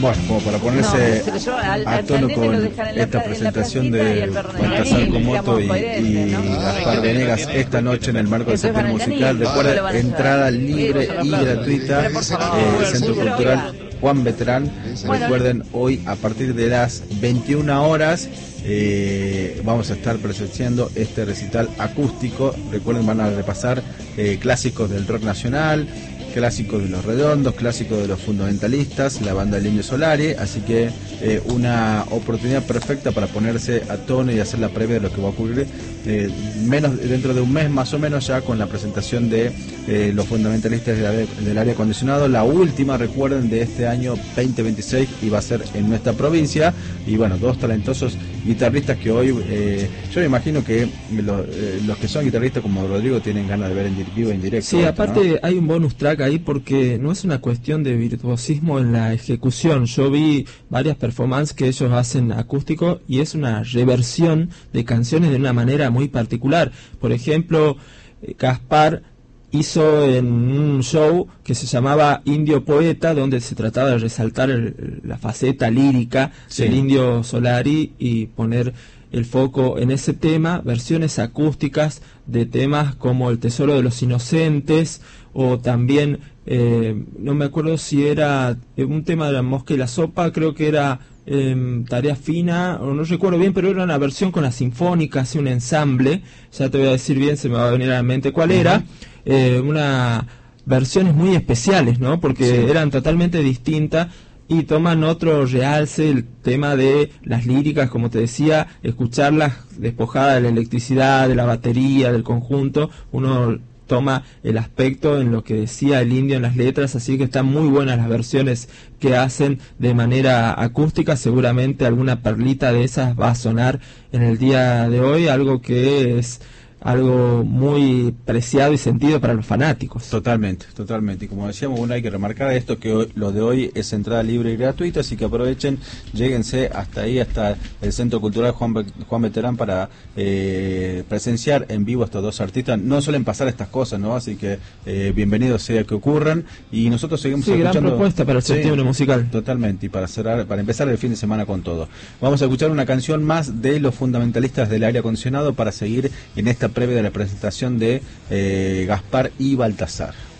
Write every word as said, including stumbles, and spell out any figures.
Bueno, como para ponerse no, yo, al, a tono con esta presentación de Baltasar Comoto y, y ¿no? Gaspar Venegas esta noche en el marco del certamen musical. Recuerden, entrada libre y gratuita, eh, Centro Cultural Juan Beterán. Recuerden, hoy a partir de las veintiuna horas eh, vamos a estar presenciando este recital acústico. Recuerden, van a repasar eh, clásicos del rock nacional, clásicos de los Redondos, clásicos de los Fundamentalistas, la banda del Indio Solari, así que eh, una oportunidad perfecta para ponerse a tono y hacer la previa de lo que va a ocurrir eh, menos dentro de un mes más o menos, ya con la presentación de eh, los Fundamentalistas del área, del área acondicionado, la última, recuerden, de este año veinte veintiséis, y va a ser en nuestra provincia. Y bueno, dos talentosos guitarristas que hoy, eh, yo me imagino que lo, eh, los que son guitarristas como Rodrigo tienen ganas de ver en vivo en directo. Sí, esto, aparte, ¿no? Hay un bonus track ahí porque no es una cuestión de virtuosismo en la ejecución. Yo vi varias performances que ellos hacen acústico y es una reversión de canciones de una manera muy particular. Por ejemplo, Gaspar hizo en un show que se llamaba Indio Poeta, donde se trataba de resaltar el, la faceta lírica sí. del Indio Solari y poner el foco en ese tema, versiones acústicas de temas como El Tesoro de los Inocentes, o también, eh, no me acuerdo si era un tema de La Mosca y la Sopa, creo que era eh, Tarea Fina, o no recuerdo bien, pero era una versión con la sinfónica, así un ensamble, ya te voy a decir bien, se me va a venir a la mente cuál uh-huh. era, eh, una versiones muy especiales, ¿no? Porque sí. eran totalmente distintas, y toman otro realce, el tema de las líricas, como te decía, escucharlas despojadas de la electricidad, de la batería, del conjunto, uno toma el aspecto en lo que decía el Indio en las letras, así que están muy buenas las versiones que hacen de manera acústica. Seguramente alguna perlita de esas va a sonar en el día de hoy, algo que es algo muy preciado y sentido para los fanáticos. Totalmente, totalmente. Y como decíamos, bueno, hay que remarcar esto, que hoy, lo de hoy es entrada libre y gratuita, así que aprovechen, lléguense hasta ahí, hasta el Centro Cultural Juan, Be Juan Beterán para eh, presenciar en vivo a estos dos artistas. No suelen pasar estas cosas, ¿no? Así que eh, bienvenidos sea que ocurran, y nosotros seguimos sí, escuchando. Gran propuesta para el septiembre sí, musical. Totalmente, y para cerrar, para empezar el fin de semana con todo. Vamos a escuchar una canción más de los Fundamentalistas del aire acondicionado para seguir en esta previa de la presentación de eh, Gaspar y Baltasar.